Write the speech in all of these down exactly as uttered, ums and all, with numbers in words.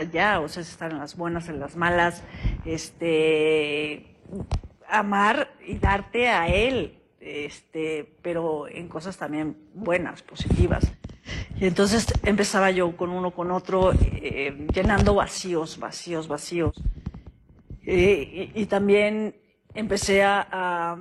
allá, o sea, es estar en las buenas, en las malas, este, amar y darte a él, este, pero en cosas también buenas, positivas. Y entonces empezaba yo con uno, con otro, eh, llenando vacíos, vacíos, vacíos. Eh, y, y también empecé a, a,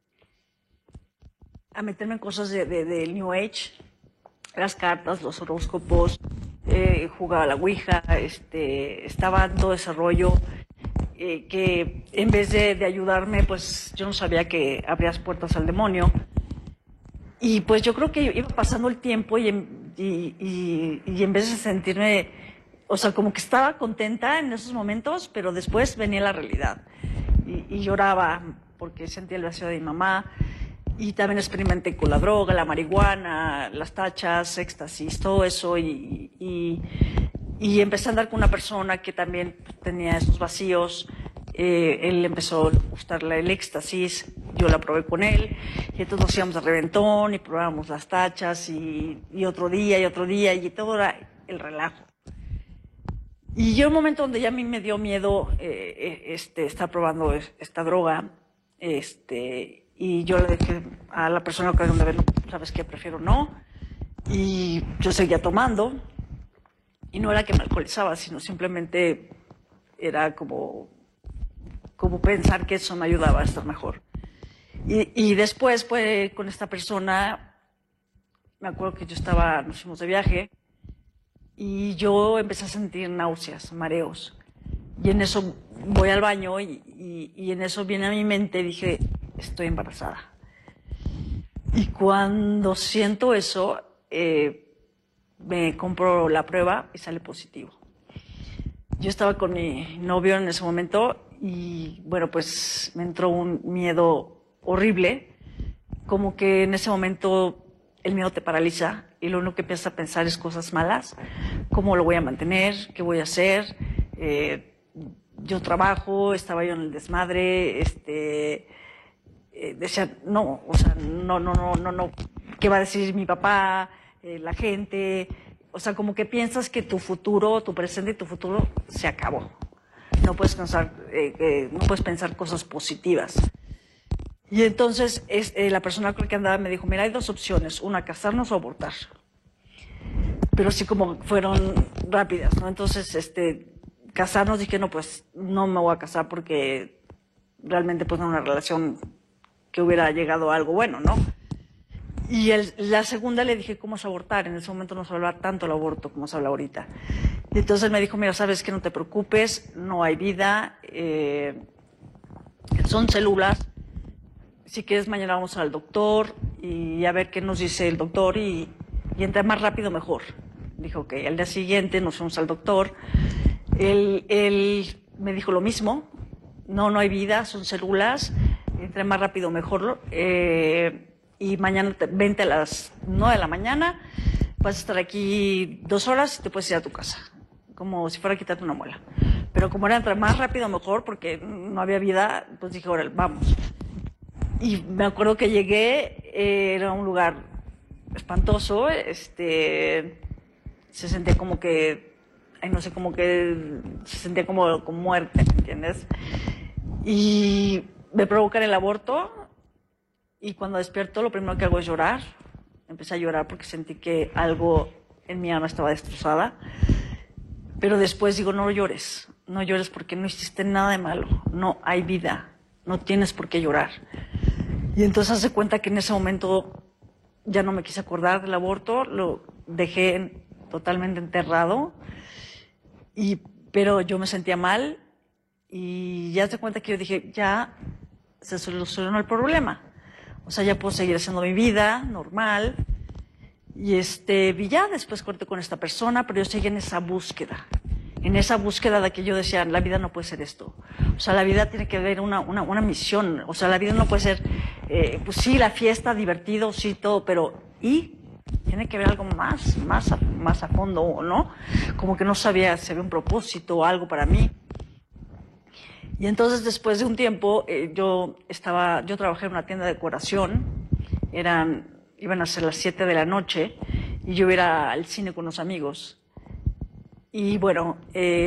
a meterme en cosas del de, de New Age, las cartas, los horóscopos, eh, jugaba a la ouija, este, estaba en todo ese rollo, eh, que en vez de, de ayudarme, pues yo no sabía que abrías puertas al demonio. Y pues yo creo que iba pasando el tiempo y en, y, y, y en vez de sentirme, o sea, como que estaba contenta en esos momentos, pero después venía la realidad. Y, y lloraba porque sentía el vacío de mi mamá. Y también experimenté con la droga, la marihuana, las tachas, éxtasis, todo eso. Y, y, y empecé a andar con una persona que también tenía esos vacíos. Eh, él empezó a gustarle el éxtasis, yo la probé con él, y entonces nos íbamos a reventón y probábamos las tachas, y, y otro día, y otro día, y todo era el relajo. Y yo en un momento donde ya a mí me dio miedo eh, este, estar probando esta droga, este, y yo le dije a la persona que donde no, ¿sabes qué? Prefiero no. Y yo seguía tomando, y no era que me alcoholizaba, sino simplemente era como... como pensar que eso me ayudaba a estar mejor. Y, y después, pues, con esta persona, me acuerdo que yo estaba, nos fuimos de viaje, y yo empecé a sentir náuseas, mareos. Y en eso voy al baño, y, y, y en eso viene a mi mente, dije, estoy embarazada. Y cuando siento eso, eh, me compro la prueba y sale positivo. Yo estaba con mi novio en ese momento, y bueno, pues me entró un miedo horrible, como que en ese momento el miedo te paraliza y lo único que empiezas a pensar es cosas malas, cómo lo voy a mantener, qué voy a hacer. Eh, yo trabajo, estaba yo en el desmadre, este, eh, decía, no, o sea, no, no, no, no, no, ¿qué va a decir mi papá, eh, la gente? O sea, como que piensas que tu futuro, tu presente y tu futuro se acabó. No puedes pensar, eh, eh, no puedes pensar cosas positivas. Y entonces es, eh, la persona con la que andaba me dijo, mira, hay dos opciones, una, casarnos o abortar. Pero sí como fueron rápidas, ¿no? Entonces, este, casarnos, dije, no, pues no me voy a casar porque realmente pues no era una relación que hubiera llegado a algo bueno, ¿no? Y el, la segunda le dije, ¿cómo es abortar? En ese momento no se hablaba tanto el aborto como se habla ahorita. Y entonces él me dijo, mira, sabes que no te preocupes, no hay vida, eh, son células. Si quieres, mañana vamos al doctor y a ver qué nos dice el doctor, y, y entre más rápido mejor. Dijo, ok, al día siguiente nos fuimos al doctor. Él, él me dijo lo mismo, no, no hay vida, son células, entre más rápido mejor. Eh, y mañana te, vente a las nueve de la mañana, vas a estar aquí dos horas y te puedes ir a tu casa, como si fuera a quitarte una muela. Pero como era entre más rápido mejor, porque no había vida, pues dije, órale, vamos. Y me acuerdo que llegué, eh, era un lugar espantoso, este, se sentía como que, ay, no sé, como que se sentía como, como muerte, ¿entiendes? Y me provocan el aborto, y cuando despierto lo primero que hago es llorar. Empecé a llorar porque sentí que algo en mi alma estaba destrozada. Pero después digo, no llores, no llores porque no hiciste nada de malo, no hay vida, no tienes por qué llorar. Y entonces hace cuenta que en ese momento ya no me quise acordar del aborto, lo dejé totalmente enterrado, y, pero yo me sentía mal, y ya se cuenta que yo dije, ya se solucionó el problema. O sea, ya puedo seguir haciendo mi vida normal. Y este, y ya después corté con esta persona, pero yo seguí en esa búsqueda. En esa búsqueda de que yo decía, la vida no puede ser esto. O sea, la vida tiene que haber una, una, una misión. O sea, la vida no puede ser, eh, pues sí, la fiesta, divertido, sí, todo, pero ¿y? Tiene que haber algo más, más a, más a fondo, ¿no? Como que no sabía si había un propósito o algo para mí. Y entonces, después de un tiempo, eh, yo estaba, yo trabajé en una tienda de decoración, eran, iban a ser las siete de la noche, y yo iba al cine con unos amigos. Y bueno, eh,